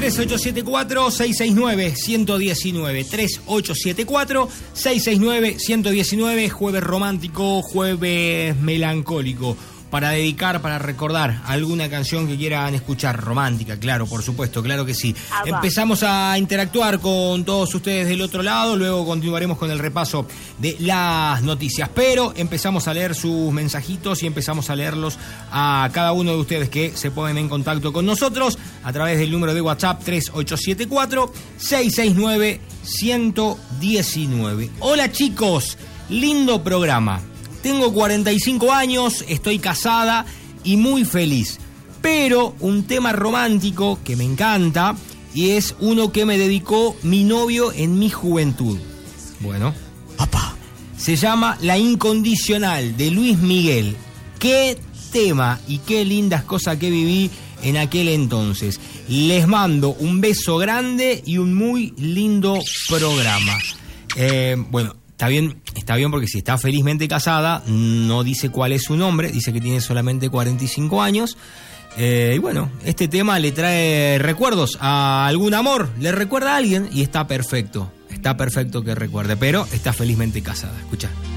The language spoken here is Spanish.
3874-669-119. 3874-669-119. Jueves romántico, jueves melancólico. Para dedicar, para recordar alguna canción que quieran escuchar, romántica, claro, por supuesto, claro que sí. Empezamos a interactuar con todos ustedes del otro lado, luego continuaremos con el repaso de las noticias, pero empezamos a leer sus mensajitos y empezamos a leerlos a cada uno de ustedes que se ponen en contacto con nosotros a través del número de WhatsApp 3874-669-119. Hola chicos, lindo programa. Tengo 45 años, estoy casada y muy feliz. Pero un tema romántico que me encanta y es uno que me dedicó mi novio en mi juventud. Bueno, papá. Se llama La Incondicional de Luis Miguel. Qué tema y qué lindas cosas que viví en aquel entonces. Les mando un beso grande y un muy lindo programa. Bueno. Está bien porque si está felizmente casada, no dice cuál es su nombre, dice que tiene solamente 45 años. Y bueno, este tema le trae recuerdos a algún amor, le recuerda a alguien y está perfecto que recuerde, pero está felizmente casada. Escucha.